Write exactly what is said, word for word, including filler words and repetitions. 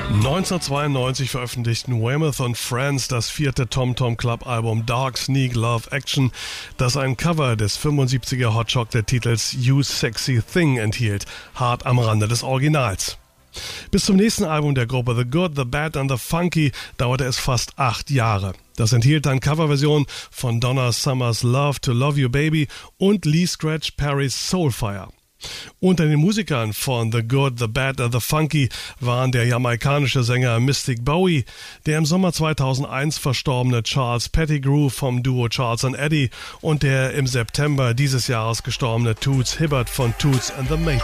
neunzehnhundertzweiundneunzig veröffentlichten Weymouth und Friends das vierte Tom Tom Club Album Dark Sneak Love Action, das ein Cover des fünfundsiebziger Hot Chocolate Titels You Sexy Thing enthielt, hart am Rande des Originals. Bis zum nächsten Album der Gruppe The Good, The Bad and The Funky dauerte es fast acht Jahre. Das enthielt dann Coverversionen von Donna Summer's Love to Love You Baby und Lee Scratch Perry's Soulfire. Unter den Musikern von The Good, The Bad and The Funky waren der jamaikanische Sänger Mystic Bowie, der im Sommer zweitausendeins verstorbene Charles Pettigrew vom Duo Charles and Eddie und der im September dieses Jahres gestorbene Toots Hibbert von Toots and the Maytals.